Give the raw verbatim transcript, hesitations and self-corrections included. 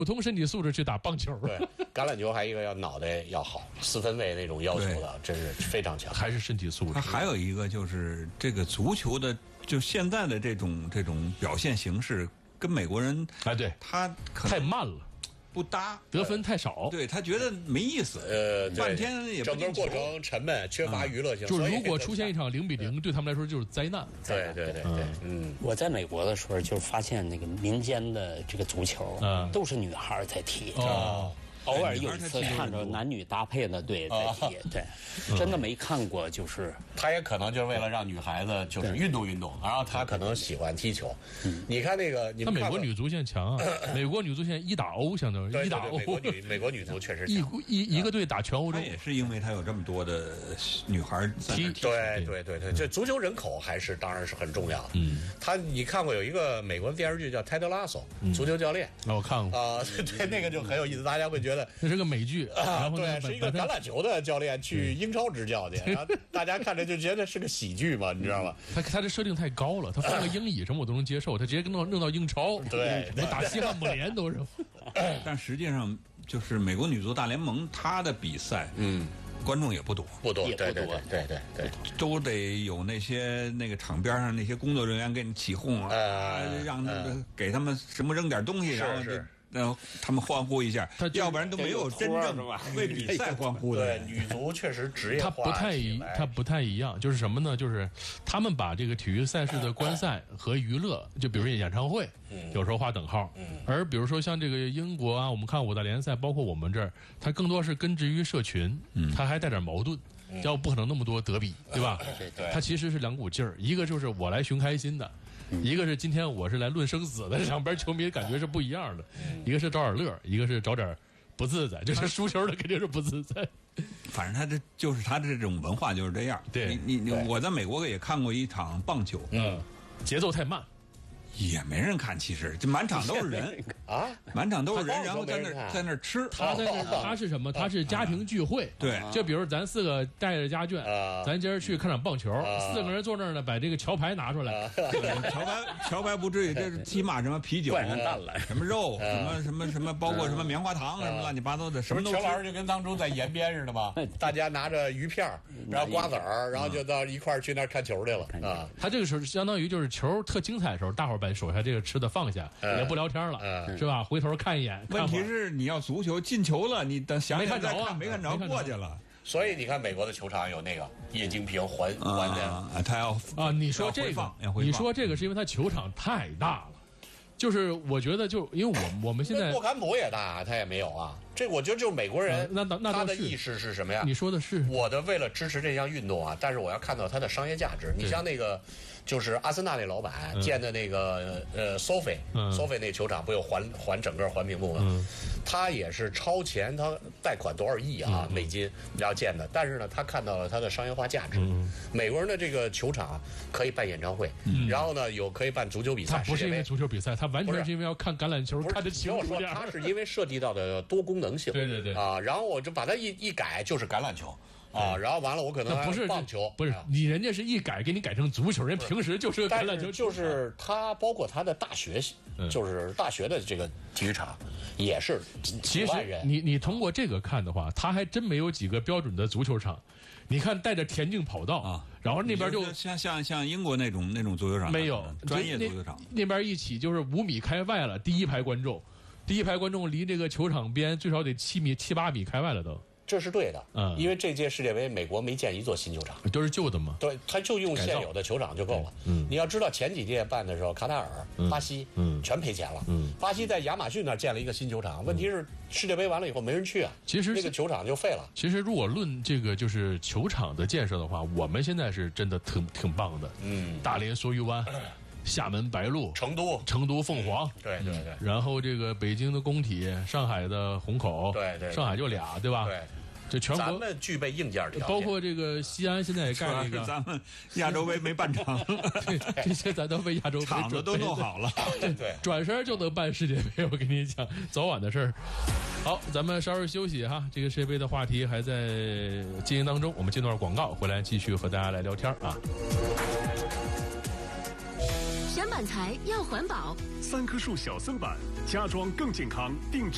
普通身体素质去打棒球。 对，橄榄球还一个要脑袋要好，四分卫那种要求的，真是非常强。 还是身体素质。 它还有一个就是这个足球的，就现在的这种这种表现形式，跟美国人哎，对， 他可太慢了。 不搭， 得分太少， 对他觉得没意思， 呃， 半天也不整个过程沉闷，缺乏娱乐性。 就是如果出现一场零比零，对他们来说就是灾难。 对对对对，嗯， 我在美国的时候就发现那个民间的这个足球，嗯，都是女孩在踢。哦。偶尔有一次看着男女搭配的队在踢，对，真的没看过。就是他也可能就是为了让女孩子就是运动运动，然后他可能喜欢踢球。你看那个，你看美国女足现在强啊，美国女足现在一打欧，相当于一打欧。 美国女美国女足确实一一一个队打全欧洲， 也是因为他有这么多的女孩踢。 对对对对，这足球人口还是当然是很重要的。嗯，他你看过有一个美国的电视剧叫《泰德拉索》，足球教练。 我看过啊，对，那个就很有意思，大家会觉得。 这是个美剧啊，对，是一个橄榄球的教练去英超执教去，然后大家看着就觉得是个喜剧嘛，你知道吗？ 他他这设定太高了，他放个英乙什么我都能接受，他直接弄弄到英超， 对， 我打西汉姆联都是。 但实际上，就是美国女足大联盟，她的比赛，嗯。观众也不多， 不多，对对对对对对， 都得有那些那个场边上那些工作人员给你起哄啊，呃、让那个给他们什么扔点东西，然后就然后他们欢呼一下，要不然都没有真正为比赛欢呼的。 对，女足确实职业化， 它不太一，它不太一样，就是什么呢？就是他们把这个体育赛事的观赛和娱乐，就比如说演唱会，有时候划等号，而比如说像这个英国啊，我们看五大联赛，包括我们这儿，它更多是根植于社群，它还带点矛盾。要不可能那么多德比，对吧？它其实是两股劲儿，一个就是我来寻开心的，一个是今天我是来论生死的，两边球迷感觉是不一样的，一个是找点乐，一个是找点不自在，就是输球的肯定是不自在。 反正他这就是他这种文化就是这样。 对， 你你我在美国也看过一场棒球， 嗯，节奏太慢。 也没人看，其实就满场都是人啊，满场都是人，然后在那在那吃。 他在那他是什么？他是家庭聚会。 对， 就比如咱四个带着家眷，咱今儿去看场棒球，四个人坐那儿呢，把这个桥牌拿出来。 桥牌桥牌不至于，这是起码什么啤酒、什么肉、什么什么什么，包括什么棉花糖什么乱七八糟的，什么都。 全老师就跟当初在延边似的嘛，大家拿着鱼片然后瓜子儿，然后就到一块儿去那儿看球去了啊。 他这个时候相当于就是球特精彩的时候，大伙儿把手下这个吃的放下，也不聊天了，是吧？回头看一眼。 问题是你要足球进球了，你等想没看着啊，没看着过去了。 所以你看，美国的球场有那个液晶屏环环的， 他要啊，你说这个，你说这个是因为他球场太大了。就是我觉得就，因为我我们现在莫坎普也大，他也没有啊。这我觉得就是美国人， 那那他的意识是什么呀？ 你说的是我的为了支持这项运动啊，但是我要看到它的商业价值。你像那个，就是阿森纳那老板建的那个呃 Sophie Sophie 那球场不有环环整个环屏幕吗？他也是超前，他贷款多少亿啊美金然后建的，但是呢，他看到了它的商业化价值。美国人的这个球场可以办演唱会，然后呢有可以办足球比赛。 他不是因为足球比赛，他完全是因为要看橄榄球，看得清楚点。 他是因为涉及到的多功能性。 对对对啊，然后我就把它一一改，就是橄榄球啊，然后完了我可能不是棒球， 不是你人家是一改给你改成足球，人平时就是个橄榄球， 就是他包括他的大学，就是大学的这个体育场也是几万人。 你你通过这个看的话，他还真没有几个标准的足球场。你看带着田径跑道啊，然后那边就像像像英国那种那种足球场没有专业足球场， 那边一起就是五米开外了，第一排观众。第一排观众离这个球场边最少得七米七八米开外了都， 这是对的，嗯，因为这届世界杯美国没建一座新球场， 都是旧的嘛， 对，他就用现有的球场就够了。嗯，你要知道前几届办的时候，卡塔尔、巴西，嗯，全赔钱了。嗯，巴西在亚马逊那儿建了一个新球场，问题是世界杯完了以后没人去啊， 其实那个球场就废了。 其实如果论这个就是球场的建设的话，我们现在是真的挺挺棒的。嗯，大连梭鱼湾。厦门白鹿， 成都成都凤凰， 对对对， 然后这个北京的工体，上海的虹口， 对对， 上海就俩，对吧？ 对， 这全国咱们具备硬件条件， 包括这个西安现在也盖了一个， 咱们亚洲杯没办成， 这些咱都为亚洲杯场子都弄好了， 对对， 转身就能办世界杯，我跟你讲，早晚的事儿。好，咱们稍事休息哈，这个世界杯的话题还在进行当中，我们进段广告，回来继续和大家来聊天啊。 选板材要环保， 三棵树小森板，家装更健康，定制。